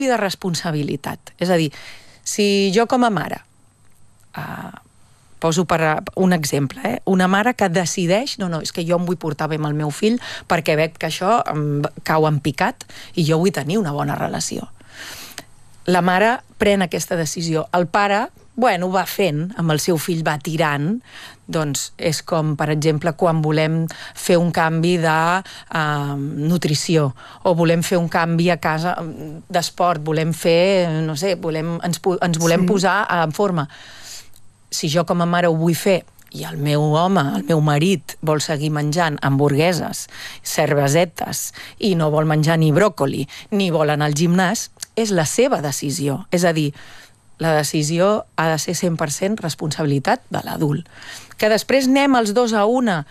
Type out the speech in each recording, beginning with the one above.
de responsabilitat. És a dir, si jo com a mare, poso per un exemple, una mare que decideix, no, és que jo em vull portar bé amb el meu fill perquè veig que això em cau en picat i jo vull tenir una bona relació. La mare pren aquesta decisió. El pare, ho va fent, amb el seu fill va tirant, doncs és com, per exemple, quan volem fer un canvi de nutrició o volem fer un canvi a casa d'esport, volem fer, no sé, ens volem posar en forma. Si jo com a mare ho vull fer i el meu home, el meu marit, vol seguir menjant hamburgueses, cervesetes i no vol menjar ni bròcoli, ni vol anar al gimnàs, és la seva decisió. És a dir, la decisió ha de ser 100% responsabilitat de l'adult. Que després anem els dos a una,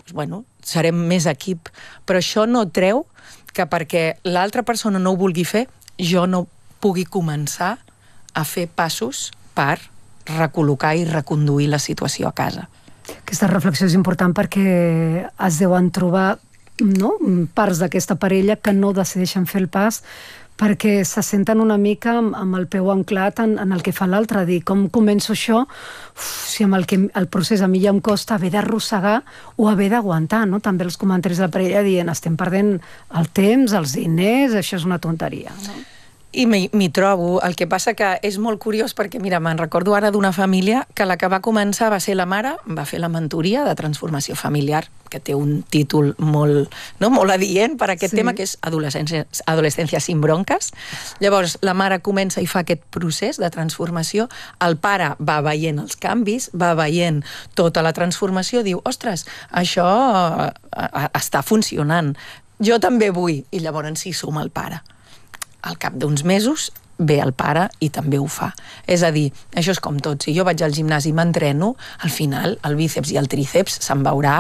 serem més equip, però això no treu que perquè l'altra persona no ho vulgui fer, jo no pugui començar a fer passos per recol·locar i reconduir la situació a casa. Aquesta reflexió és important perquè es deuen trobar parts d'aquesta parella que no decideixen fer el pas perquè se senten una mica amb el peu anclat en el que fa l'altre, dir com començo això, si amb el procés a mi ja em costa haver d'arrossegar o haver d'aguantar, no? També els comentaris de la parella dient estem perdent el temps, els diners, això és una tonteria, no? I m'hi trobo. El que passa que és molt curiós perquè, mira, me'n recordo ara d'una família que la que va començar va ser la mare, va fer la mentoria de transformació familiar, que té un títol molt adient per aquest tema, que és Adolescència sin broncas. Llavors, la mare comença i fa aquest procés de transformació, el pare va veient els canvis, va veient tota la transformació, diu, ostres, això està funcionant, jo també vull, i llavors s'hi suma el pare. Al cap d'uns mesos ve el pare i també ho fa. És a dir, això és com tot. Si jo vaig al gimnàs i m'entreno, al final el bíceps i el tríceps se'n veurà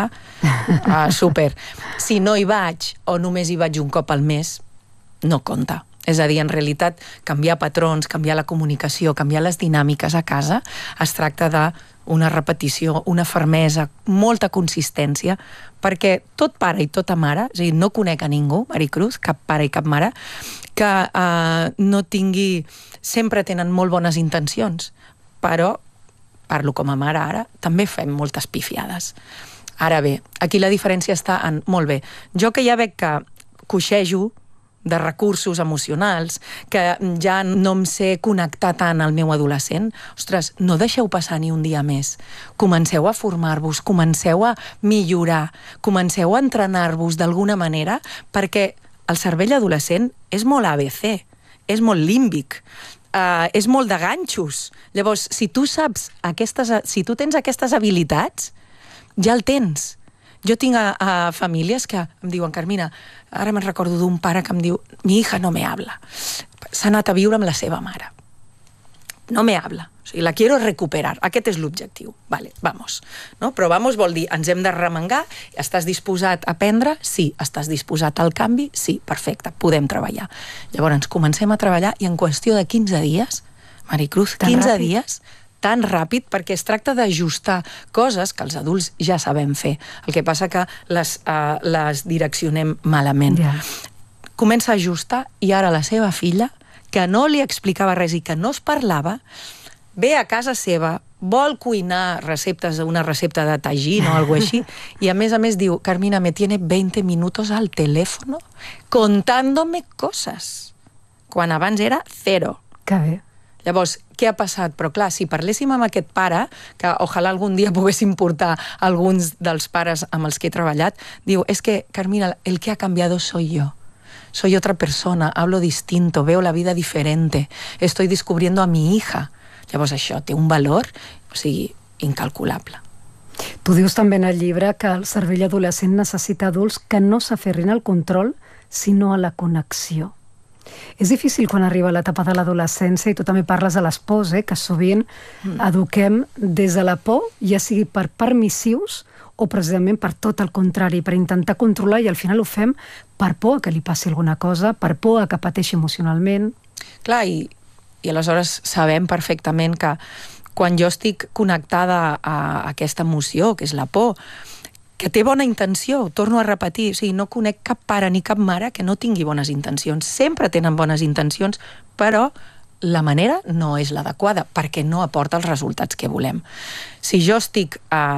súper. Si no hi vaig o només hi vaig un cop al mes, no compta. És a dir, en realitat, canviar patrons, canviar la comunicació, canviar les dinàmiques a casa, es tracta d'una repetició, una fermesa, molta consistència, perquè tot pare i tota mare, és a dir, no conec a ningú, Maricruz, cap pare i cap mare, que no tingui... Sempre tenen molt bones intencions, però, parlo com a mare ara, també fem moltes pifiades. Ara bé, aquí la diferència està en, molt bé, jo que ja veig que coixejo de recursos emocionals, que ja no em sé connectar tant al meu adolescent, ostres, no deixeu passar ni un dia més. Comenceu a formar-vos, comenceu a millorar, comenceu a entrenar-vos d'alguna manera, perquè el cervell adolescent és molt ABC, és molt límbic, és molt de ganxos. Llavors, si tu tens aquestes habilitats, ja el tens. Jo tinc famílies que em diuen, Carmina, ara me'n recordo d'un pare que em diu, mi hija no me habla. S'ha anat a viure amb la seva mare. No me habla. O sigui, la quiero recuperar. Aquest és l'objectiu. Vale, vamos. No? Però vamos vol dir, ens hem de remengar, estàs disposat a aprendre? Sí. Estàs disposat al canvi? Sí. Perfecte, podem treballar. Llavors, comencem a treballar i en qüestió de 15 dies, Maricruz, 15 dies, tan ràpid, perquè es tracta d'ajustar coses que els adults ja sabem fer. El que passa que les direccionem malament. Comença a ajustar i ara la seva filla, que no li explicava res i que no es parlava, ve a casa seva, vol cuinar una recepta de tajín o algo així, i a més diu, Carmina, me tiene 20 minutos al teléfono contándome cosas, quan abans era 0. Que bé. Llavors, què ha passat? Però clar, si parléssim amb aquest pare, que ojalà algun dia poguéssim portar alguns dels pares amb els que he treballat, diu, es que, Carmina, el que ha cambiado soy yo. Soy otra persona, hablo distinto, veo la vida diferente, estoy descubriendo a mi hija. Llavors això té un valor, o sigui, incalculable. Tu dius també en el llibre que el cervell adolescent necessita adults que no s'aferrin al control, sinó a la connexió. És difícil quan arriba l'etapa de l'adolescència, i tu també parles de les pors, que sovint eduquem des de la por, ja sigui per permissius o precisament per tot el contrari, per intentar controlar, i al final ho fem per por que li passi alguna cosa, per por que pateixi emocionalment. Clar, i aleshores sabem perfectament que quan jo estic connectada a aquesta emoció, que és la por, que té bona intenció, ho torno a repetir, o sigui, no conec cap pare ni cap mare que no tingui bones intencions. Sempre tenen bones intencions, però la manera no és l'adequada, perquè no aporta els resultats que volem. Si jo estic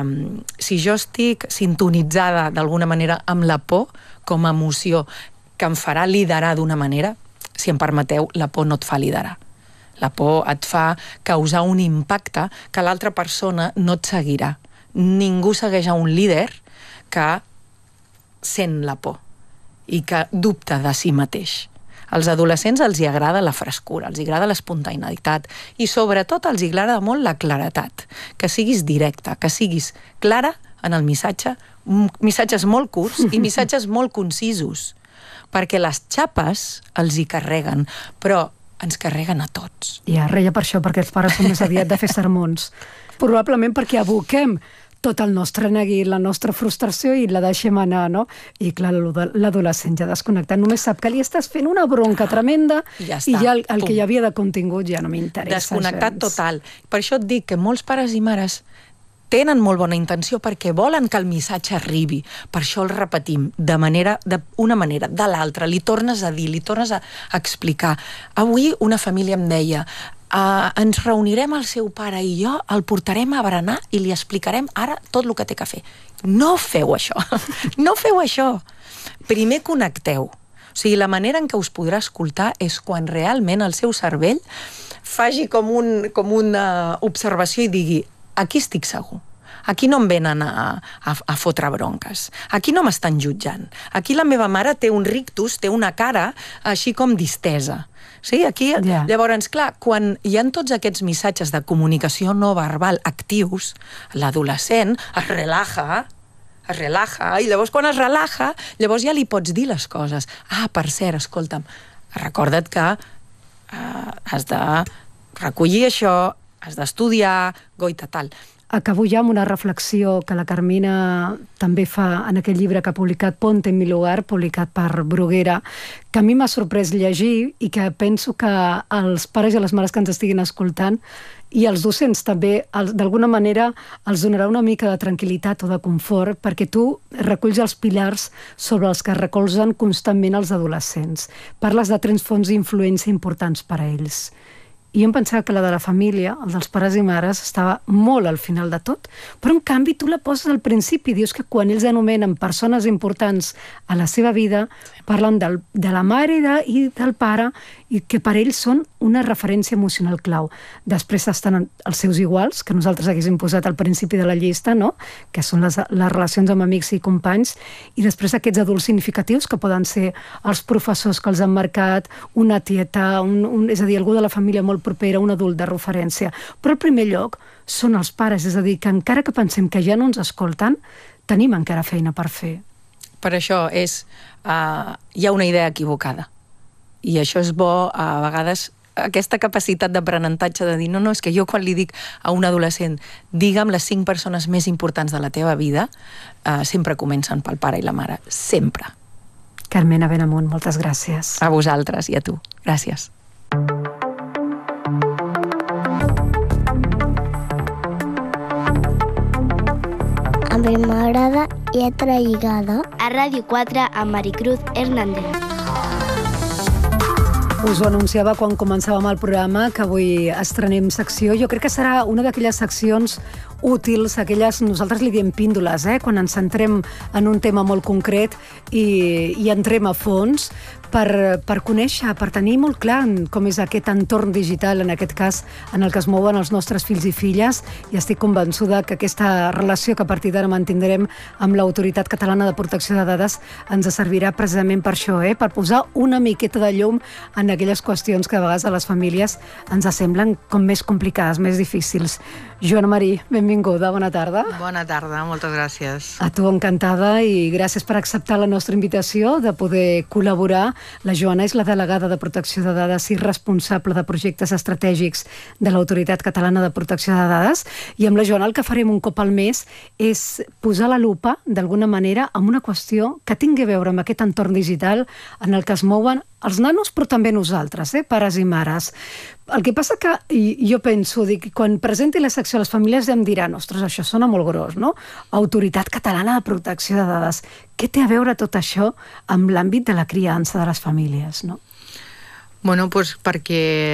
sintonitzada d'alguna manera amb la por com a emoció que em farà liderar d'una manera, si em permeteu, la por no et fa liderar. La por et fa causar un impacte que l'altra persona no et seguirà. Ningú segueix a un líder que sent la por i que dubta de si mateix. Als adolescents els hi agrada la frescura, els hi agrada l'espontaneïtat i sobretot els hi agrada molt la claretat, que siguis directa, que siguis clara en el missatge, missatges molt curts i missatges molt concisos, perquè les xapes els hi carreguen, però ens carreguen a tots. Ja, reia per això, perquè els pares són més aviat de fer sermons. Probablement perquè aboquem tot el nostre neguit, la nostra frustració i la deixem anar, no? I clar, l'adolescent ja desconnectat només sap que li estàs fent una bronca tremenda i ja el que hi havia de contingut ja no m'interessa. Desconnectat total. Per això et dic que molts pares i mares tenen molt bona intenció perquè volen que el missatge arribi. Per això el repetim d'una manera, de l'altra. Li tornes a dir, li tornes a explicar. Avui una família em deia ens reunirem el seu pare i jo, el portarem a berenar i li explicarem ara tot el que té que fer. No feu això. No feu això. Primer connecteu. O sigui, la manera en què us podrà escoltar és quan realment el seu cervell faci com una observació i digui aquí estic segur. Aquí no em venen a fotre bronques. Aquí no m'estan jutjant. Aquí la meva mare té un rictus, té una cara així com distesa. Sí, aquí, llavors, clar, quan hi ha tots aquests missatges de comunicació no verbal actius, l'adolescent es relaja, i llavors quan es relaja, llavors ja li pots dir les coses. Per cert, escolta'm, recorda't que has de recollir això, has d'estudiar, goita, tal. Acabo ja amb una reflexió que la Carmina també fa en aquest llibre que ha publicat Ponte en mi lugar, publicat per Bruguera, que a mi m'ha sorprès llegir i que penso que els pares i les mares que ens estiguin escoltant i els docents també, d'alguna manera, els donarà una mica de tranquil·litat o de confort, perquè tu reculls els pilars sobre els que recolzen constantment els adolescents. Parles de 3 fonts d'influència importants per a ells. I jo em pensava que la de la família, el dels pares i mares, estava molt al final de tot, però en canvi tu la poses al principi. Dius que quan ells anomenen persones importants a la seva vida, parlen de la mare i del pare, i que per ells són una referència emocional clau. Després estan els seus iguals, que nosaltres haguéssim posat al principi de la llista, no? Que són les relacions amb amics i companys, i després aquests adults significatius, que poden ser els professors que els han marcat, una tieta, és a dir, algú de la família molt propera, un adult de referència. Però al primer lloc són els pares, és a dir, que encara que pensem que ja no ens escolten, tenim encara feina per fer. Per això hi ha una idea equivocada. I això és bo, a vegades, aquesta capacitat d'aprenentatge de dir no, és que jo quan li dic a un adolescent digue'm les 5 persones més importants de la teva vida, sempre comencen pel pare i la mare. Sempre. Carmena Benamunt, moltes gràcies. A vosaltres i a tu. Gràcies. A mi m'agrada Lletra Lligada. A Ràdio 4 amb Maricruz Hernández. Us ho anunciava quan començàvem el programa, que avui estrenem secció. Jo crec que serà una d'aquelles seccions útils, aquelles, nosaltres li diem píndoles, quan ens centrem en un tema molt concret i entrem a fons per conèixer, per tenir molt clar com és aquest entorn digital, en aquest cas, en el que es mouen els nostres fills i filles, i estic convençuda que aquesta relació que a partir d'ara mantindrem amb l'Autoritat Catalana de Protecció de Dades ens servirà precisament per això, per posar una miqueta de llum en aquelles qüestions que a vegades a les famílies ens semblen com més complicades, més difícils. Joana Marí, benvinguda, bona tarda. Bona tarda, moltes gràcies. A tu, encantada, i gràcies per acceptar la nostra invitació de poder col·laborar. La Joana és la delegada de Protecció de Dades i responsable de projectes estratègics de l'Autoritat Catalana de Protecció de Dades, i amb la Joana el que farem un cop al mes és posar la lupa, d'alguna manera, en una qüestió que tingui a veure amb aquest entorn digital en el que es mouen els nanos, però també nosaltres, pares i mares. El que passa que jo penso, dic, quan presenti la secció a les famílies em diran, ostres, això sona molt gros, no? Autoritat Catalana de Protecció de Dades. Què té a veure tot això amb l'àmbit de la criança de les famílies, no? Bueno, doncs perquè